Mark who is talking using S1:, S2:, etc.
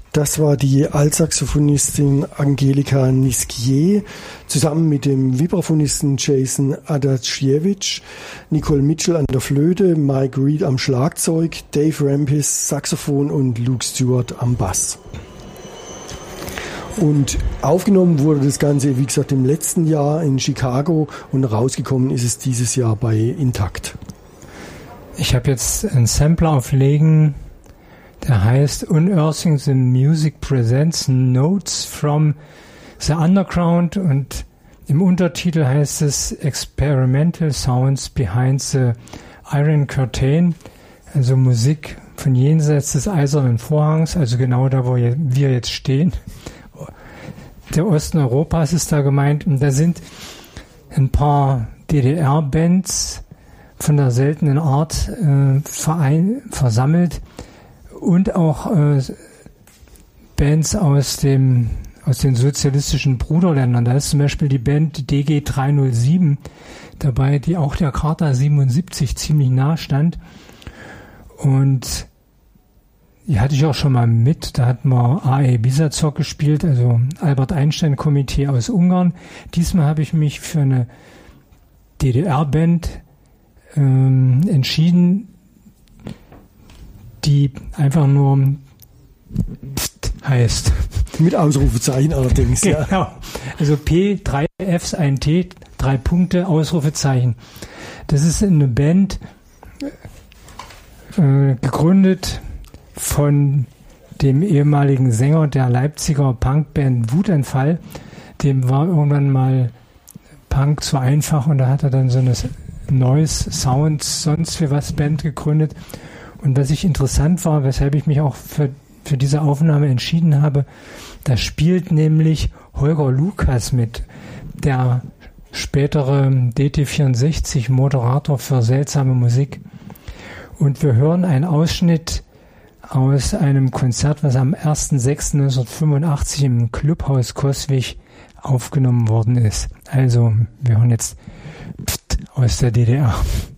S1: Das war die Altsaxophonistin Angelika Nisquier zusammen mit dem Vibraphonisten Jason Adaciewicz, Nicole Mitchell an der Flöte, Mike Reed am Schlagzeug, Dave Rampis Saxophon und Luke Stewart am Bass. Und aufgenommen wurde das Ganze, wie gesagt, im letzten Jahr in Chicago und rausgekommen ist es dieses Jahr bei Intakt.
S2: Ich habe jetzt einen Sampler auflegen, der heißt Unearthing the Music Presents Notes from the Underground und im Untertitel heißt es Experimental Sounds Behind the Iron Curtain, also Musik von jenseits des eisernen Vorhangs, also genau da, wo wir jetzt stehen. Der Osten Europas ist da gemeint und da sind ein paar DDR-Bands von der seltenen Art versammelt und auch Bands aus den sozialistischen Bruderländern. Da ist zum Beispiel die Band DG 307 dabei, die auch der Charta 77 ziemlich nah stand. Und die hatte ich auch schon mal mit. Da hatten wir A.E. Bisazok gespielt, also Albert Einstein Komitee aus Ungarn. Diesmal habe ich mich für eine DDR-Band entschieden, die einfach nur Pft heißt.
S1: Mit Ausrufezeichen allerdings, ja.
S2: Genau. Also P, 3 Fs, ein T, 3 Punkte, Ausrufezeichen. Das ist eine Band, gegründet von dem ehemaligen Sänger der Leipziger Punkband Wutanfall. Dem war irgendwann mal Punk zu einfach und da hat er dann so eine Noise Sounds, sonst für was Band gegründet. Und was ich interessant war, weshalb ich mich auch für diese Aufnahme entschieden habe, da spielt nämlich Holger Lukas mit, der spätere DT64 Moderator für seltsame Musik. Und wir hören einen Ausschnitt aus einem Konzert, was am 1.6.1985 im Clubhaus Coswig aufgenommen worden ist. Also, wir hören jetzt Pft aus der DDR.